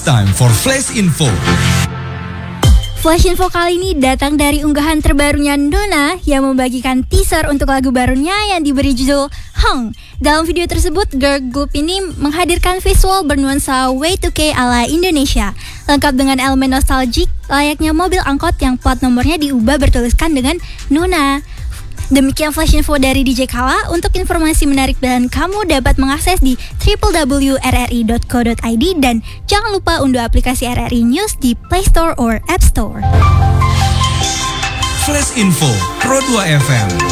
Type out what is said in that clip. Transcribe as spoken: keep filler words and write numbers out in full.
time for Flash Info. Flash Info kali ini datang dari unggahan terbarunya Nona yang membagikan teaser untuk lagu barunya yang diberi judul Hung. Dalam video tersebut, girl group ini menghadirkan visual bernuansa Y two K ala Indonesia, lengkap dengan elemen nostalgic layaknya mobil angkot yang plat nomornya diubah bertuliskan dengan Nona. Demikian Flash Info dari D J Kala. Untuk informasi menarik dan kamu dapat mengakses di w w w titik r r i titik co titik i d dan jangan lupa unduh aplikasi R R I News di Play Store or App Store. Flash Info Pro dua F M.